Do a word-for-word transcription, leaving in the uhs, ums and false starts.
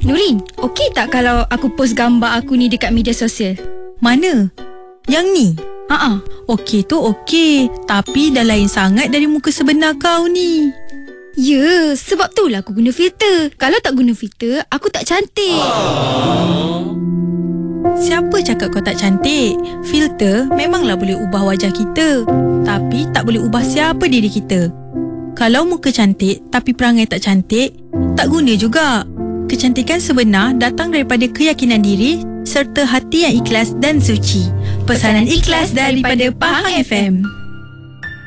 Nurin, okey tak kalau aku post gambar aku ni dekat media sosial? Mana? Yang ni? Haa. Okey tu okey, tapi dah lain sangat dari muka sebenar kau ni. Ya, sebab tu lah aku guna filter. Kalau tak guna filter, aku tak cantik. Siapa cakap kau tak cantik? Filter memanglah boleh ubah wajah kita, tapi tak boleh ubah siapa diri kita. Kalau muka cantik tapi perangai tak cantik, tak guna juga. Kecantikan sebenar datang daripada keyakinan diri serta hati yang ikhlas dan suci. Pesanan ikhlas daripada Pahang F M.